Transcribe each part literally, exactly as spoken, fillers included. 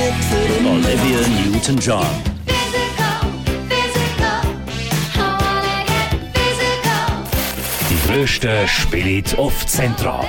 Olivia Newton-John. Die grössten spielen auf Zentral.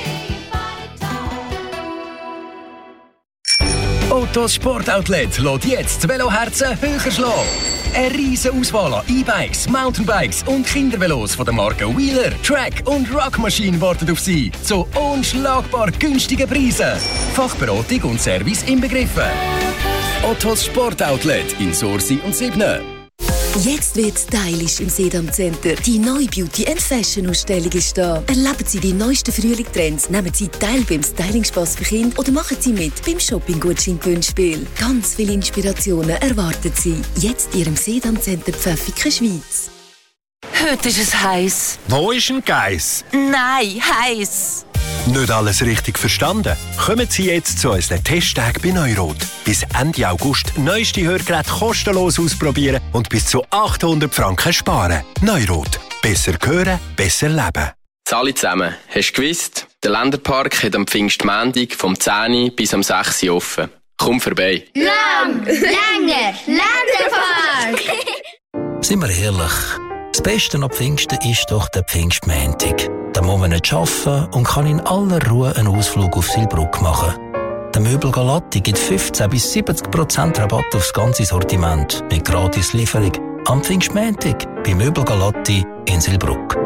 Autos Sportoutlet lässt jetzt die Veloherzen höher schlagen. Eine riesen Auswahl an E-Bikes, Mountainbikes und Kindervelos von den Marken Wheeler, Track und Rock Machine warten auf Sie zu unschlagbar günstigen Preisen. Fachberatung und Service inbegriffen. Autos Sportoutlet in Sursi und Sibne. Jetzt wird stylisch im Sedam Center. Die neue Beauty and Fashion Ausstellung ist da. Erleben Sie die neuesten Frühlingstrends, nehmen Sie teil beim Styling-Spass für Kinder oder machen Sie mit beim Shopping-Gutschein-Gewinnspiel. Ganz viele Inspirationen erwarten Sie. Jetzt in Ihrem Sedam Center Pfäffiken, Schweiz. Heute ist es heiß. Wo ist ein Geiss? Nein, heiß. Nicht alles richtig verstanden? Kommen Sie jetzt zu unseren Testtagen bei Neurot. Bis Ende August neueste Hörgeräte kostenlos ausprobieren und bis zu achthundert Franken sparen. Neurot. Besser hören, besser leben. Alle zusammen, hast du gewusst, der Länderpark hat am Pfingstmontag vom zehn bis am sechs offen. Komm vorbei. Lang, länger, Länderpark! Seien wir ehrlich, das Beste am Pfingsten ist doch der Pfingstmontag. Da muss man nicht arbeiten und kann in aller Ruhe einen Ausflug auf Silbrugg machen. Der Möbel Galatti gibt fünfzehn bis siebzig Prozent Rabatt aufs ganze Sortiment mit gratis Lieferung am Pfingstmontag bei Möbel Galatti in Silbrugg.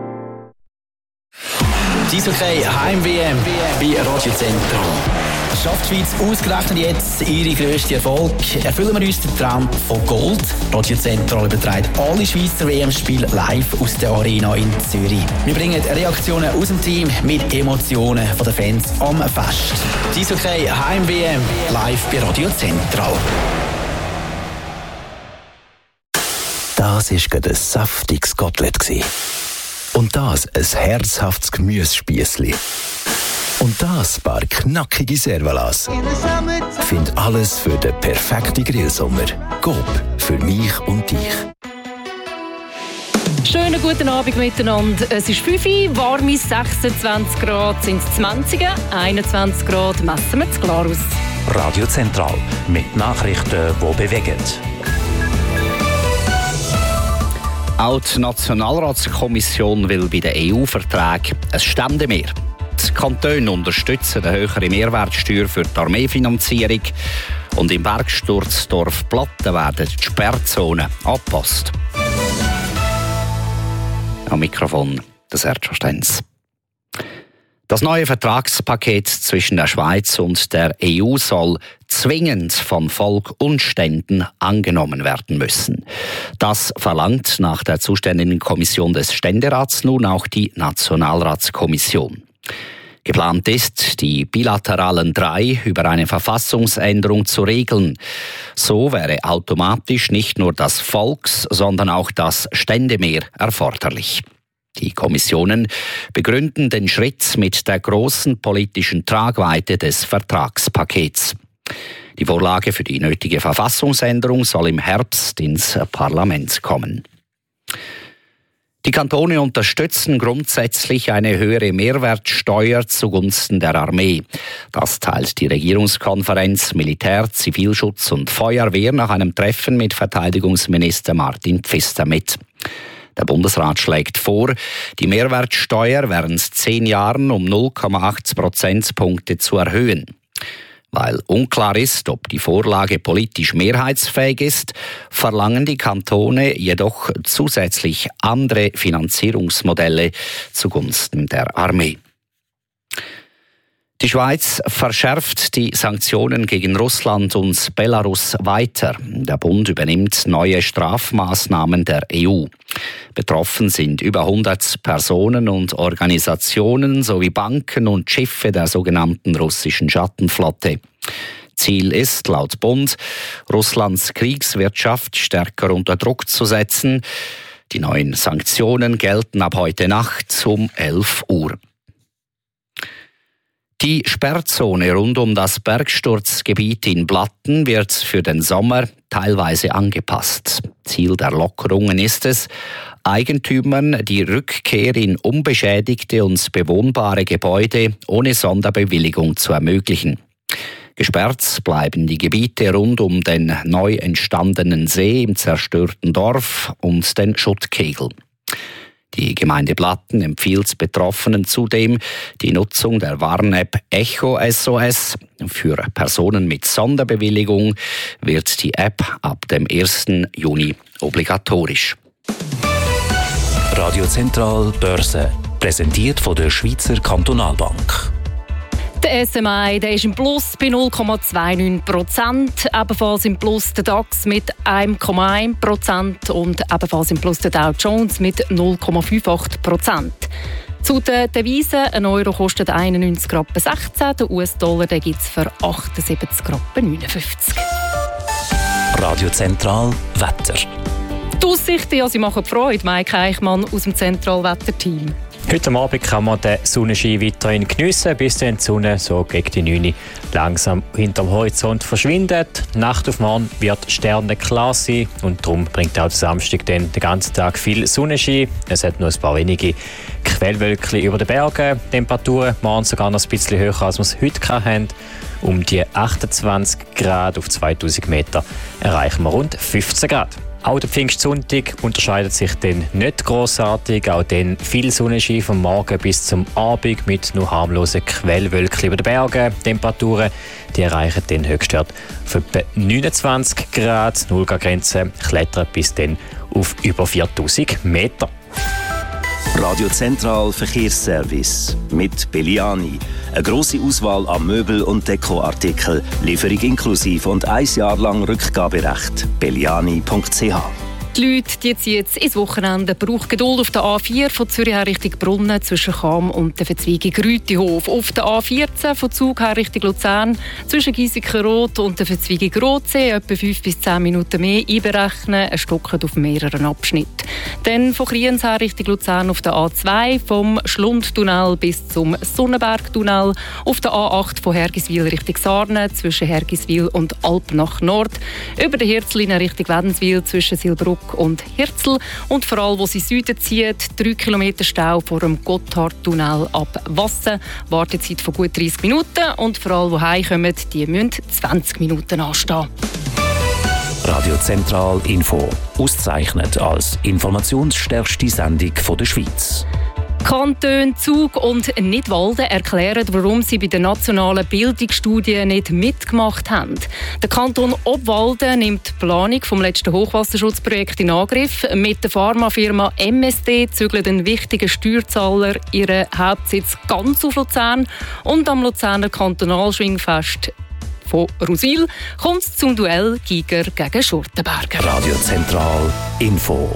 Die Eishockey Heim-W M bei Radio Zentral. Schafft die Schweiz ausgerechnet jetzt ihre grössten Erfolg? Erfüllen wir uns den Traum von Gold? Radio Zentral überträgt alle Schweizer W M-Spiele live aus der Arena in Zürich. Wir bringen Reaktionen aus dem Team mit Emotionen von den Fans am Fest. Die Eishockey Heim-W M live bei Radio Zentral. Das war gerade ein saftiges Kotelett. Und das ein herzhaftes Gemüsespiessli. Und das ein paar knackige Servalas. Find alles für den perfekten Grillsommer. Coop, für mich und dich. Schönen guten Abend miteinander. Es ist fünf Uhr, warme sechsundzwanzig Grad sind es zwanzig, einundzwanzig Grad messen wir zu Glarus. Radio Zentral mit Nachrichten, die bewegen. Auch die Nationalratskommission will bei den E U-Verträgen ein Ständemehr. Die Kantone unterstützen eine höhere Mehrwertsteuer für die Armeefinanzierung und im Bergstürzdorf Platten werden die Sperrzonen angepasst. Am Mikrofon der Sergio Stenz. Das neue Vertragspaket zwischen der Schweiz und der E U soll zwingend vom Volk und Ständen angenommen werden müssen. Das verlangt nach der zuständigen Kommission des Ständerats nun auch die Nationalratskommission. Geplant ist, die bilateralen drei über eine Verfassungsänderung zu regeln. So wäre automatisch nicht nur das Volks-, sondern auch das Ständemehr erforderlich. Die Kommissionen begründen den Schritt mit der großen politischen Tragweite des Vertragspakets. Die Vorlage für die nötige Verfassungsänderung soll im Herbst ins Parlament kommen. Die Kantone unterstützen grundsätzlich eine höhere Mehrwertsteuer zugunsten der Armee. Das teilt die Regierungskonferenz Militär, Zivilschutz und Feuerwehr nach einem Treffen mit Verteidigungsminister Martin Pfister mit. Der Bundesrat schlägt vor, die Mehrwertsteuer während zehn Jahren um null Komma acht Prozentpunkte zu erhöhen. Weil unklar ist, ob die Vorlage politisch mehrheitsfähig ist, verlangen die Kantone jedoch zusätzlich andere Finanzierungsmodelle zugunsten der Armee. Die Schweiz verschärft die Sanktionen gegen Russland und Belarus weiter. Der Bund übernimmt neue Strafmaßnahmen der E U. Betroffen sind über hundert Personen und Organisationen sowie Banken und Schiffe der sogenannten russischen Schattenflotte. Ziel ist, laut Bund, Russlands Kriegswirtschaft stärker unter Druck zu setzen. Die neuen Sanktionen gelten ab heute Nacht um elf Uhr. Die Sperrzone rund um das Bergsturzgebiet in Blatten wird für den Sommer teilweise angepasst. Ziel der Lockerungen ist es, Eigentümern die Rückkehr in unbeschädigte und bewohnbare Gebäude ohne Sonderbewilligung zu ermöglichen. Gesperrt bleiben die Gebiete rund um den neu entstandenen See im zerstörten Dorf und den Schuttkegel. Die Gemeinde Blatten empfiehlt Betroffenen zudem die Nutzung der Warn-App Echo S O S. Für Personen mit Sonderbewilligung wird die App ab dem ersten Juni obligatorisch. Radio Zentral Börse, präsentiert von der Schweizer Kantonalbank. Der S M I der ist im Plus bei null Komma neunundzwanzig Prozent, ebenfalls im Plus der DAX mit eins Komma eins Prozent und ebenfalls im Plus der Dow Jones mit null Komma achtundfünfzig Prozent. Zu den Devisen, ein Euro kostet einundneunzig Rappen sechzehn, der U S-Dollar gibt es für achtundsiebzig Rappen neunundfünfzig. Radio Zentral Wetter. Die Aussichten, ja, sie machen Freude, Mike Eichmann aus dem Zentralwetterteam. Heute Abend kann man den Sonnenschein weiterhin geniessen, bis dann die Sonne so gegen die neun Uhr langsam hinterm Horizont verschwindet. Nacht auf morgen wird sternenklar sein und darum bringt auch der Samstag dann den ganzen Tag viel Sonnenschein. Es hat nur ein paar wenige Quellwölkchen über den Bergen. Temperaturen morgen sogar noch ein bisschen höher, als wir es heute hatten. Um die achtundzwanzig Grad auf zweitausend Meter erreichen wir rund fünfzehn Grad. Auch der Pfingstsonntag unterscheidet sich dann nicht grossartig. Auch dann viel Sonnenschein vom Morgen bis zum Abend mit nur harmlosen Quellwölkchen über den Bergen. Temperaturen die erreichen dann Höchstwert von etwa neunundzwanzig Grad. Die Null-Grad-Grenze klettert bis dann auf über viertausend Meter. Radio Zentral Verkehrsservice mit Belliani. Eine grosse Auswahl an Möbel- und Dekoartikeln, Lieferung inklusive und ein Jahr lang Rückgaberecht. belliani punkt c h. Die Leute die ziehen jetzt ins Wochenende. Braucht Geduld auf der A vier von Zürich her Richtung Brunnen zwischen Cham und der Verzweigung Rütihof. Auf der A vierzehn von Zug her Richtung Luzern zwischen Giesikenrot und der Verzweigung Rotsee etwa fünf bis zehn Minuten mehr einberechnen. Ein Stück auf mehreren Abschnitten. Dann von Kriens her Richtung Luzern auf der A zwei vom Schlundtunnel bis zum Sonnenbergtunnel. Auf der A acht von Hergiswil Richtung Sarne zwischen Hergiswil und Alp nach Nord. Über der Herzlinie Richtung Wädenswil zwischen Silbruck und Hirzel und vor allem, wo sie Süden zieht, drei Kilometer Stau vor dem Gotthardtunnel ab Wassen. Wartezeit von gut dreißig Minuten und vor allem, die heimkommen, die müssen zwanzig Minuten anstehen. Radio Zentral Info, ausgezeichnet als informationsstärkste Sendung der Schweiz. Kantone Zug und Nidwalden erklären, warum sie bei der nationalen Bildungsstudie nicht mitgemacht haben. Der Kanton Obwalden nimmt die Planung vom letzten Hochwasserschutzprojekt in Angriff. Mit der Pharmafirma M S D zügelt ein wichtiger Steuerzahler ihren Hauptsitz ganz auf Luzern. Und am Luzerner Kantonalschwingfest von Rusil kommt es zum Duell Giger gegen Schurtenberger. Radio Zentral Info.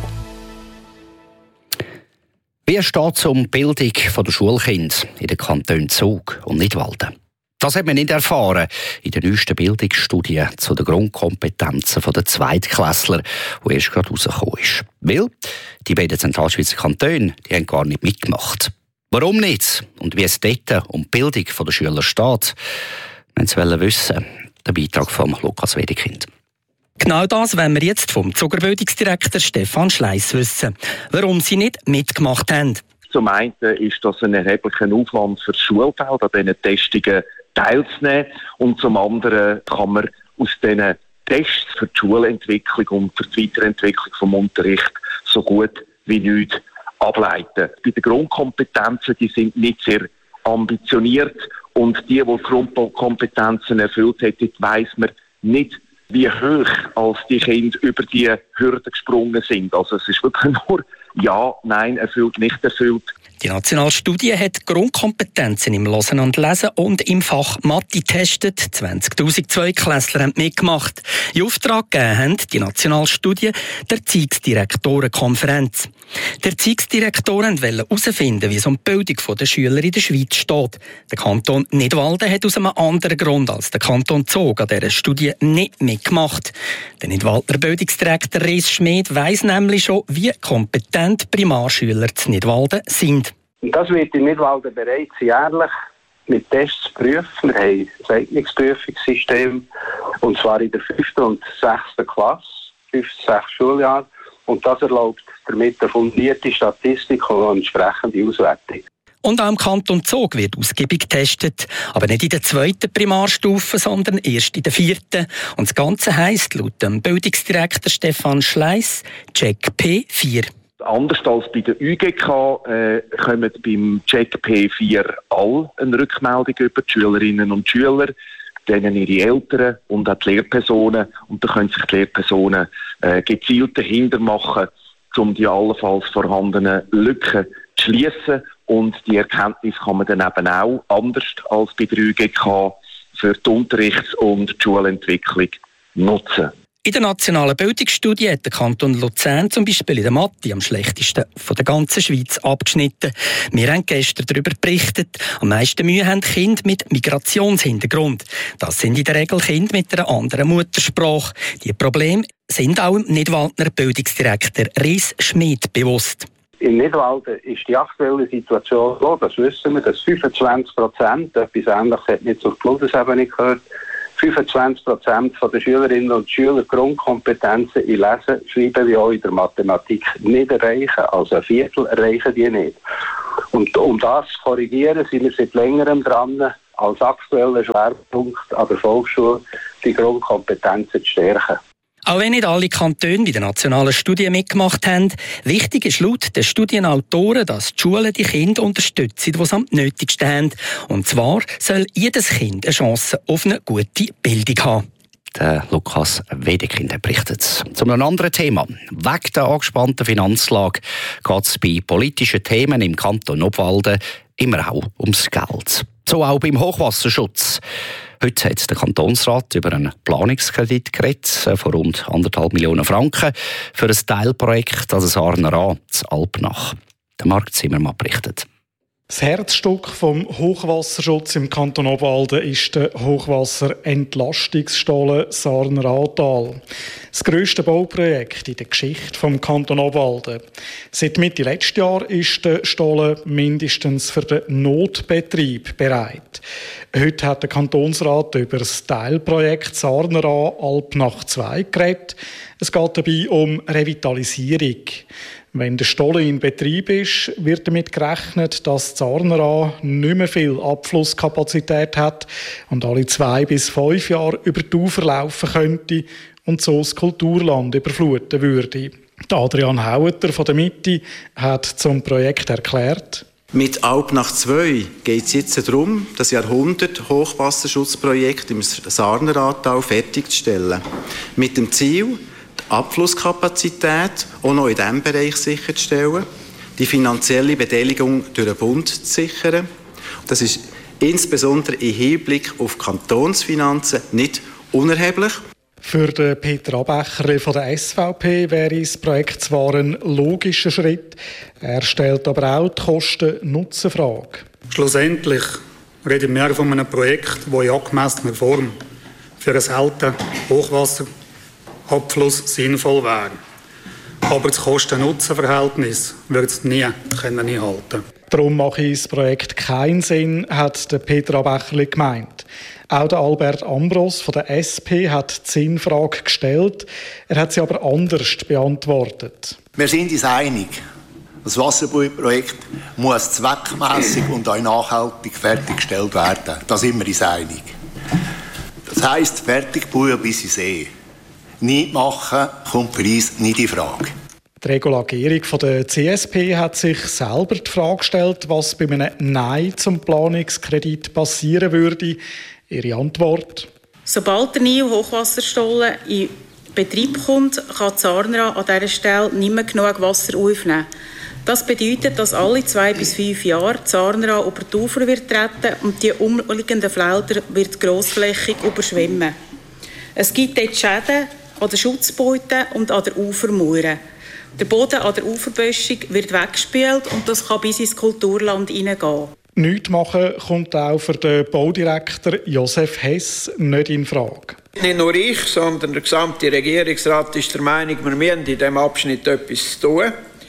Wie steht es um die Bildung der Schulkinder in den Kantonen Zug und Nidwalden? Das hat man nicht erfahren in der neuesten Bildungsstudie zu den Grundkompetenzen der Zweitklässler, die erst gerade rausgekommen ist. Weil die beiden Zentralschweizer Kantone die haben gar nicht mitgemacht. Warum nicht? Und wie es dort um die Bildung der Schüler steht, wenn Sie wissen, der Beitrag von Lukas Wedekind. Genau das wollen wir jetzt vom Zugerbildungsdirektor Stefan Schleiss wissen, warum sie nicht mitgemacht haben. Zum einen ist das ein erheblicher Aufwand für das Schulfeld, an diesen Testungen teilzunehmen. Und zum anderen kann man aus diesen Tests für die Schulentwicklung und für die Weiterentwicklung des Unterrichts so gut wie nichts ableiten. Bei den Grundkompetenzen, die sind nicht sehr ambitioniert. Und die, die Grundkompetenzen erfüllt hätten, weiss man nicht, wie hoch als die Kinder über die Hürde gesprungen sind. Also es ist wirklich nur ja, nein, erfüllt, nicht erfüllt. Die Nationalstudie hat Grundkompetenzen im Hören und Lesen und im Fach Mathe getestet. zwanzigtausend Zweitklässler haben mitgemacht. In Auftrag gegeben haben die Nationalstudie der Erziehungsdirektorenkonferenz. Die Erziehungsdirektoren wollten herausfinden, wie es um die Bildung der Schüler in der Schweiz steht. Der Kanton Nidwalden hat aus einem anderen Grund als der Kanton Zug an dieser Studie nicht mitgemacht. Der Nidwaldner Bildungsdirektor Ries Schmid weiss nämlich schon, wie kompetent Primarschüler zu Nidwalden sind. Das wird in Nidwalden bereits jährlich mit Tests geprüft. Wir haben ein Eignungsprüfungssystem, und zwar in der fünften und sechsten Klasse, fünftes, sechstes Schuljahr. Und das erlaubt damit eine fundierte Statistik und eine entsprechende Auswertung. Und auch im Kanton Zug wird ausgiebig getestet. Aber nicht in der zweiten Primarstufe, sondern erst in der vierten. Und das Ganze heisst laut dem Bildungsdirektor Stefan Schleiss Check P vier. Anders als bei der Ü G K äh, kommen beim Check P vier alle eine Rückmeldung über die Schülerinnen und Schüler, denen ihre Eltern und auch die Lehrpersonen. Und da können sich die Lehrpersonen äh, gezielt dahinter machen, um die allenfalls vorhandenen Lücken zu schliessen. Und die Erkenntnis kann man dann eben auch, anders als bei der Ü G K, für die Unterrichts- und die Schulentwicklung nutzen. In der nationalen Bildungsstudie hat der Kanton Luzern zum Beispiel in der Mathe am schlechtesten von der ganzen Schweiz abgeschnitten. Wir haben gestern darüber berichtet, am meisten Mühe haben Kinder mit Migrationshintergrund. Das sind in der Regel Kinder mit einer anderen Muttersprache. Die Probleme sind auch im Nidwaldner Bildungsdirektor Ries Schmid bewusst. In Nidwalden ist die aktuelle Situation so, das wissen wir, dass fünfundzwanzig Prozent, etwas Ähnliches hat nicht zur Bundesebene gehört, fünfundzwanzig Prozent der Schülerinnen und Schüler Grundkompetenzen in Lesen, Schreiben wie auch in der Mathematik nicht erreichen. Also ein Viertel erreichen die nicht. Und um das zu korrigieren, sind wir seit längerem dran, als aktueller Schwerpunkt an der Volksschule die Grundkompetenzen zu stärken. Auch wenn nicht alle Kantone bei der nationalen Studie mitgemacht haben, wichtig ist laut den Studienautoren, dass die Schulen die Kinder unterstützen, die es am nötigsten haben. Und zwar soll jedes Kind eine Chance auf eine gute Bildung haben. Der Lukas Wedekind berichtet. Zu einem anderen Thema. Wegen der angespannten Finanzlage geht es bei politischen Themen im Kanton Obwalden immer auch ums Geld. So auch beim Hochwasserschutz. Heute hat der Kantonsrat über einen Planungskredit geredet von rund anderthalb Millionen Franken für ein Teilprojekt an der Sarner A, das Alpnach. Der Marc Zimmermann berichtet. Das Herzstück vom Hochwasserschutz im Kanton Obwalden ist der Hochwasserentlastungsstollen Sarner Aatal. Das grösste Bauprojekt in der Geschichte vom Kanton Obwalden. Seit Mitte letzten Jahr ist der Stollen mindestens für den Notbetrieb bereit. Heute hat der Kantonsrat über das Teilprojekt Sarner A Alpnach zwei geredet. Es geht dabei um Revitalisierung. Wenn der Stollen in Betrieb ist, wird damit gerechnet, dass die Sarner A nicht mehr viel Abflusskapazität hat und alle zwei bis fünf Jahre über die Ufer laufen könnte und so das Kulturland überfluten würde. Adrian Haueter von der Mitte hat zum Projekt erklärt: Mit Alpnach zwei geht es jetzt darum, das Jahrhundert-Hochwasserschutzprojekt im Sarner Aatal fertigzustellen. Mit dem Ziel, die Abflusskapazität auch noch in diesem Bereich sicherzustellen, die finanzielle Beteiligung durch den Bund zu sichern. Das ist insbesondere im Hinblick auf Kantonsfinanzen nicht unerheblich. Für den Peter Abecher von der S V P wäre das Projekt zwar ein logischer Schritt, er stellt aber auch die Kosten-Nutzen-Frage. Schlussendlich reden wir von einem Projekt, das in angemessener Form für ein seltenes Hochwasserabfluss sinnvoll wäre. Aber das Kosten-Nutzen-Verhältnis wird es nie können einhalten. Darum mache das Projekt keinen Sinn, hat der Peter Abecher gemeint. Auch der Albert Ambros von der S P hat die Sinnfrage gestellt. Er hat sie aber anders beantwortet. Wir sind uns einig. Das Wasserbauprojekt muss zweckmässig und auch nachhaltig fertiggestellt werden. Da sind wir uns einig. Das heisst, fertig bauen bis ins See. Nicht machen kommt für uns nicht in Frage. Die Regulagierung der C S P hat sich selber die Frage gestellt, was bei einem Nein zum Planungskredit passieren würde. Ihre Antwort: Sobald der neue Hochwasserstollen in Betrieb kommt, kann die Sarner an dieser Stelle nicht mehr genug Wasser aufnehmen. Das bedeutet, dass alle zwei bis fünf Jahre die Sarner über die Ufer wird treten und die umliegenden Felder wird grossflächig überschwemmen. Es gibt dort Schäden an den Schutzbeuten und an der Ufermauer. Der Boden an der Uferböschung wird weggespült und das kann bis ins Kulturland hineingehen. Nichts machen kommt auch für den Baudirektor Josef Hess nicht in Frage. Nicht nur ich, sondern der gesamte Regierungsrat ist der Meinung, wir müssen in diesem Abschnitt etwas tun.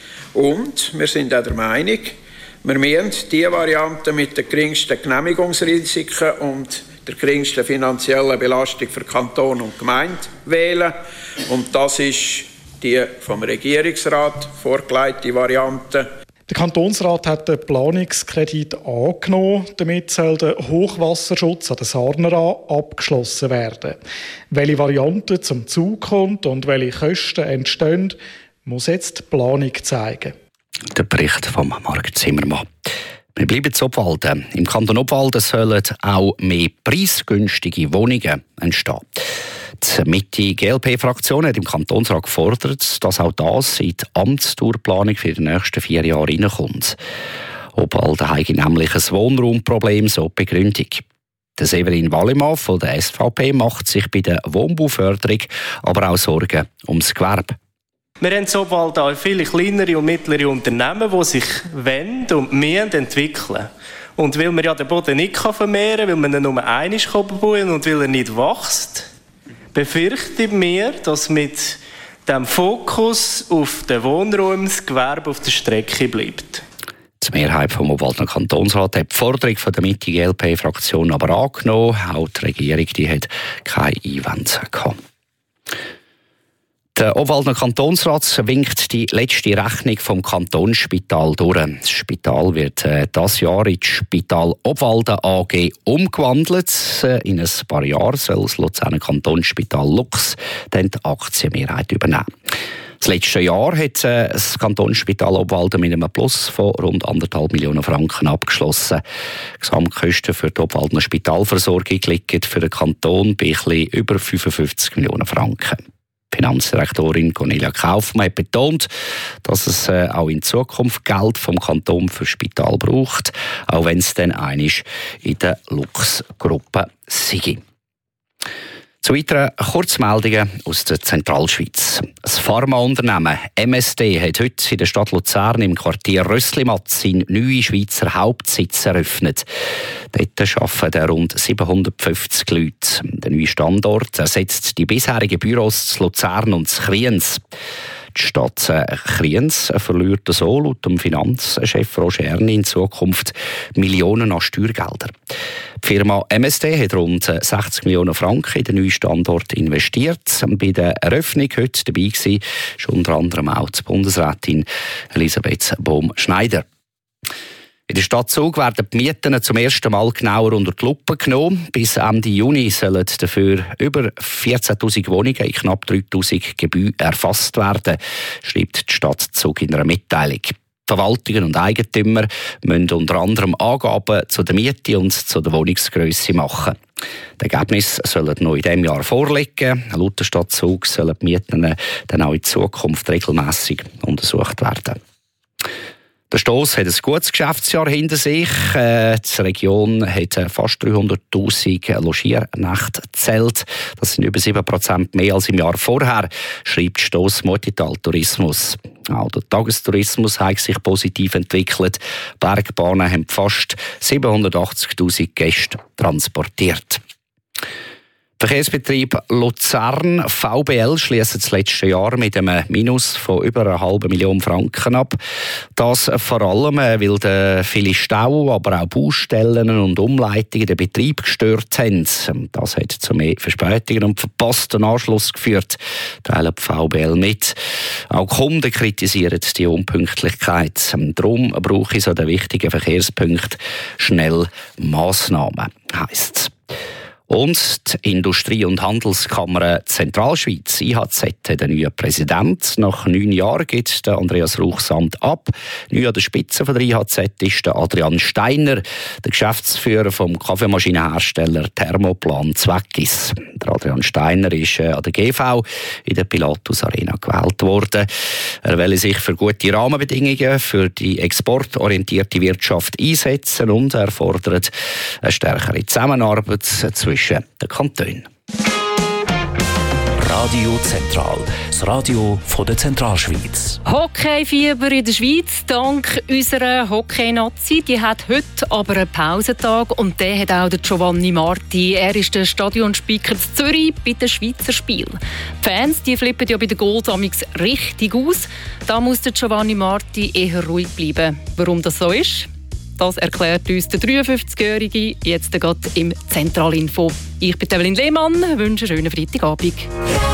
Und wir sind auch der Meinung, wir müssen die Variante mit den geringsten Genehmigungsrisiken und der geringsten finanziellen Belastung für Kanton und Gemeinde wählen. Und das ist die vom Regierungsrat vorgelegte Variante. Der Kantonsrat hat den Planungskredit angenommen. Damit soll der Hochwasserschutz an der Sarnera abgeschlossen werden. Welche Variante zum Zug kommt und welche Kosten entstehen, muss jetzt die Planung zeigen. Der Bericht von Marc Zimmermann. Wir bleiben zu Obwalden. Im Kanton Obwalden sollen auch mehr preisgünstige Wohnungen entstehen. Die Mitte-G L P-Fraktion hat im Kantonsrat gefordert, dass auch das in die Amtsdauerplanung für die nächsten vier Jahre hineinkommt. Obwalden habe nämlich ein Wohnraumproblem, so die Begründung. Der Severin Wallimann von der S V P macht sich bei der Wohnbauförderung aber auch Sorgen ums Gewerbe. Wir haben in Obwalden auch viele kleinere und mittlere Unternehmen, die sich wollen und müssen entwickeln. Und weil man ja den Boden nicht vermehren kann, weil man ihn nur einmal bauen kann und weil er nicht wächst, befürchten wir, dass mit dem Fokus auf den Wohnraum das Gewerbe auf der Strecke bleibt. Die Mehrheit vom Obwaldener Kantonsrat hat die Forderung von der Mitte-G L P-Fraktion aber angenommen. Auch die Regierung die hat keine Einwände gehabt. Der Obwaldener Kantonsrat winkt die letzte Rechnung vom Kantonsspital durch. Das Spital wird äh, dieses Jahr in das Spital Obwalden A G umgewandelt. Äh, in ein paar Jahren soll das Luzerner Kantonsspital Lux dann die Aktienmehrheit übernehmen. Das letzte Jahr hat äh, das Kantonsspital Obwalden mit einem Plus von rund anderthalb Millionen Franken abgeschlossen. Die Gesamtkosten für die Obwaldener Spitalversorgung liegen für den Kanton bei etwas über fünfundfünfzig Millionen Franken. Finanzdirektorin Cornelia Kaufmann hat betont, dass es äh, auch in Zukunft Geld vom Kanton für das Spital braucht, auch wenn es dann einmal in der Lux-Gruppe sei. Zu weiteren Kurzmeldungen aus der Zentralschweiz. Das Pharmaunternehmen M S D hat heute in der Stadt Luzern im Quartier Rösslimatt seinen neuen Schweizer Hauptsitz eröffnet. Dort arbeiten rund siebenhundertfünfzig Leute. Der neue Standort ersetzt die bisherigen Büros zu Luzern und zu Kriens. Die Stadt Kriens verliert so laut dem Finanzchef Roger Erni in Zukunft Millionen an Steuergeldern. Die Firma M S D hat rund sechzig Millionen Franken in den neuen Standort investiert. Bei der Eröffnung heute dabei war ist unter anderem auch die Bundesrätin Elisabeth Bohm-Schneider. In der Stadt Zug werden die Mieten zum ersten Mal genauer unter die Lupe genommen. Bis Ende Juni sollen dafür über vierzehntausend Wohnungen in knapp dreitausend Gebäuden erfasst werden, schreibt die Stadt Zug in einer Mitteilung. Verwaltungen und Eigentümer müssen unter anderem Angaben zu der Miete und zu der Wohnungsgrösse machen. Die Ergebnisse sollen noch in diesem Jahr vorliegen. Laut der Stadt Zug sollen die Mieten dann auch in Zukunft regelmässig untersucht werden. Der Stoss hat ein gutes Geschäftsjahr hinter sich. Die Region hat fast dreihunderttausend Logiernächte gezählt. Das sind über sieben Prozent mehr als im Jahr vorher, schreibt Stoss Motital Tourismus. Auch der Tagestourismus hat sich positiv entwickelt. Bergbahnen haben fast siebenhundertachtzigtausend Gäste transportiert. Verkehrsbetrieb Luzern V B L schließt das letzte Jahr mit einem Minus von über einer halben Million Franken ab. Das vor allem, weil der viele Stau, aber auch Baustellen und Umleitungen den Betrieb gestört haben. Das hat zu mehr Verspätungen und verpassten Anschluss geführt, teilen die V B L mit. Auch Kunden kritisieren die Unpünktlichkeit. Darum brauche ich so den wichtigen Verkehrspunkt schnell Massnahmen, heisst es. Und die Industrie- und Handelskammer Zentralschweiz, I H Z, hat einen neuen Präsident. Nach neun Jahren gibt der Andreas Rauchsamt ab. Neu an der Spitze von der I H Z ist der Adrian Steiner, der Geschäftsführer vom Kaffeemaschinenhersteller Thermoplan Zweckis. Der Adrian Steiner ist an der G V in der Pilatus Arena gewählt worden. Er will sich für gute Rahmenbedingungen für die exportorientierte Wirtschaft einsetzen und er fordert eine stärkere Zusammenarbeit zwischen den Kantonen. Radio Zentral, das Radio von der Zentralschweiz. Hockeyfieber in der Schweiz, dank unserer Hockey-Nazi. Die hat heute aber einen Pausentag und der hat auch der Giovanni Marti. Er ist der Stadionspeaker in Zürich bei den Schweizer Spielen. Die Fans die flippen ja bei den Goals richtig aus. Da muss der Giovanni Marti eher ruhig bleiben. Warum das so ist? Das erklärt uns der dreiundfünfzigjährige jetzt gerade im Zentralinfo. Ich bin Evelyn Lehmann, wünsche einen schönen Freitagabend.